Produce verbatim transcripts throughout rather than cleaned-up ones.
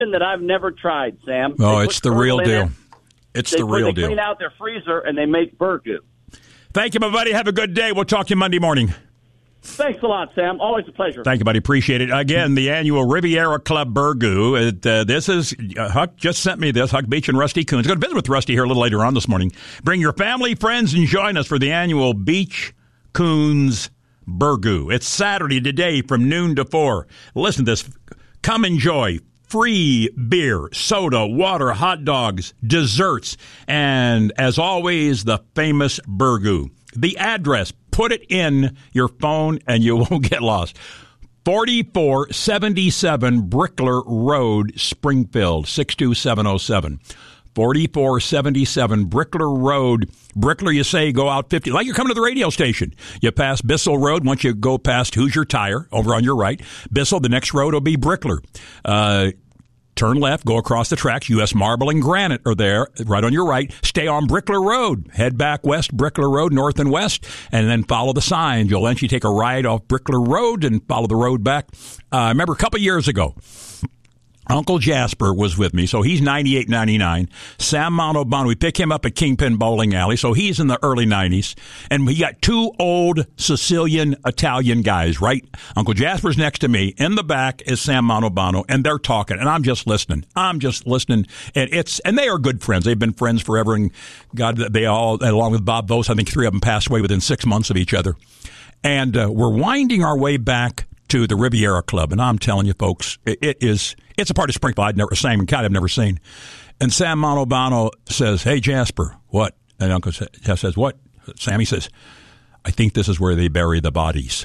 that I've never tried, Sam. Oh, They it's put the real kernel in deal. it. It's They the put- real they deal. clean out their freezer, and they make burgoo. Thank you, my buddy. Have a good day. We'll talk to you Monday morning. Thanks a lot, Sam. Always a pleasure. Thank you, buddy. Appreciate it. Again, the annual Riviera Club Burgoo. It, uh, this is, uh, Huck just sent me this, Huck Beach and Rusty Coons. Going to visit with Rusty here a little later on this morning. Bring your family, friends, and join us for the annual Beach Coons Burgoo. It's Saturday today from noon to four. Listen to this. Come enjoy free beer, soda, water, hot dogs, desserts, and as always, the famous Burgoo. The address, put it in your phone and you won't get lost. forty-four seventy-seven Brickler Road, Springfield, six two seven oh seven. forty-four seventy-seven Brickler Road. Brickler, you say, go out fifty, like you're coming to the radio station. You pass Bissell Road. Once you go past Hoosier Tire, over on your right, Bissell, the next road will be Brickler. Uh, turn left, go across the tracks. U S Marble and Granite are there, right on your right. Stay on Brickler Road. Head back west, Brickler Road, north and west, and then follow the signs. You'll eventually take a ride off Brickler Road and follow the road back. Uh, I remember a couple years ago, Uncle Jasper was with me, so he's ninety-eight, ninety-nine. Sam Montalbano, we pick him up at Kingpin Bowling Alley, so he's in the early nineties. And we got two old Sicilian Italian guys, right? Uncle Jasper's next to me. In the back is Sam Montalbano, and they're talking, and I'm just listening. I'm just listening. And it's and they are good friends. They've been friends forever, and God, they all, along with Bob Vos, I think three of them passed away within six months of each other. And uh, we're winding our way back to the Riviera Club, and I'm telling you, folks, it, it is it's a part of Springfield I'd never seen, kind of never seen. And Sam Montalbano says, "Hey Jasper, what?" And Uncle Jeff says, "What?" Sammy says, "I think this is where they bury the bodies."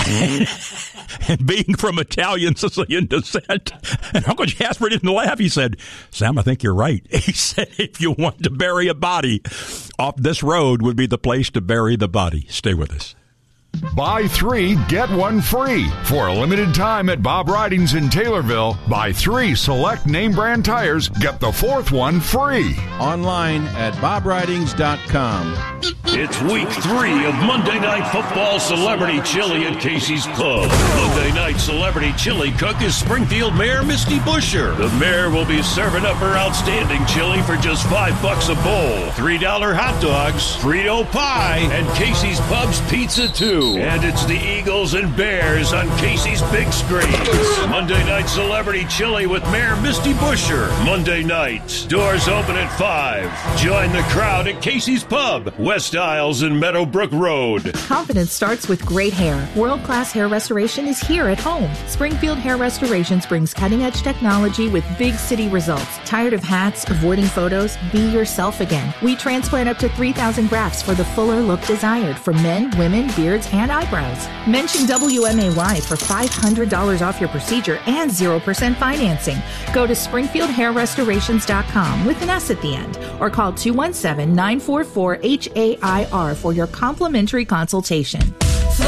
And being from Italian Sicilian descent, and Uncle Jasper didn't laugh. He said, "Sam, I think you're right." He said, "If you want to bury a body, off this road would be the place to bury the body." Stay with us. Buy three, get one free. For a limited time at Bob Ridings in Taylorville, buy three select name brand tires, get the fourth one free. Online at bob ridings dot com. It's week three of Monday Night Football Celebrity Chili at Casey's Pub. Monday Night Celebrity Chili cook is Springfield Mayor Misty Busher. The mayor will be serving up her outstanding chili for just five bucks a bowl. Three dollar hot dogs, Frito pie, and Casey's Pub's pizza too. And it's the Eagles and Bears on Casey's big screens. Monday Night Celebrity Chili with Mayor Misty Busher. Monday night. Doors open at five. Join the crowd at Casey's Pub, West Isles and Meadowbrook Road. Confidence starts with great hair. World-class hair restoration is here at home. Springfield Hair Restorations brings cutting-edge technology with big city results. Tired of hats, avoiding photos? Be yourself again. We transplant up to three thousand grafts for the fuller look desired for men, women, beards, and eyebrows. Mention W M A Y for five hundred dollars off your procedure and zero percent financing. Go to springfield hair restorations dot com with an S at the end or call two one seven, nine four four, H A I R for your complimentary consultation.